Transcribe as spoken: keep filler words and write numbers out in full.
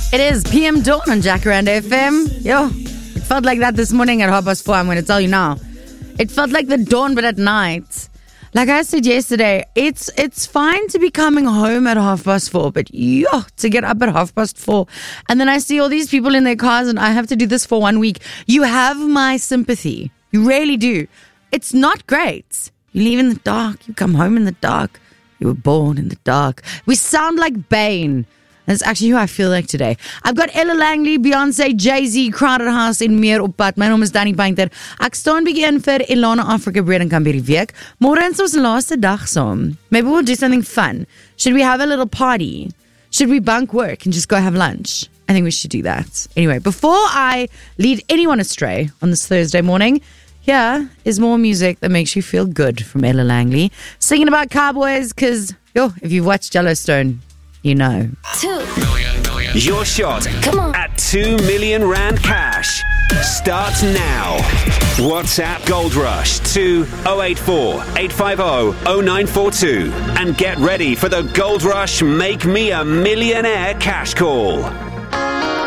It is P M Dawn on Jacaranda F M. Yo, it felt like that this morning at half past four. I'm going to tell you now. It felt like the dawn, but at night. Like I said yesterday, it's it's fine to be coming home at half past four, but yo, to get up at half past four. And then I see all these people in their cars and I have to do this for one week. You have my sympathy. You really do. It's not great. You leave in the dark. You come home in the dark. You were born in the dark. We sound like Bane. That's actually who I feel like today. I've got Ella Langley, Beyonce, Jay-Z, Crowded House en meer op pad. My naam is Danny Painter. Ek staan bietjie in vir Elana Africa Bread and Camp hierdie week. Môre is ons laaste dag saam. Maybe we'll do something fun. Should we have a little party? Should we bunk work and just go have lunch? I think we should do that. Anyway, before I lead anyone astray on this Thursday morning, here is more music that makes you feel good from Ella Langley. Singing about cowboys, because, yo, if you've watched Yellowstone, you know. Two million, million. Your shot Come on. At two million rand cash starts now. WhatsApp Gold Rush to oh eight four, eight five oh, oh nine four two and get ready for the Gold Rush Make Me a Millionaire cash call.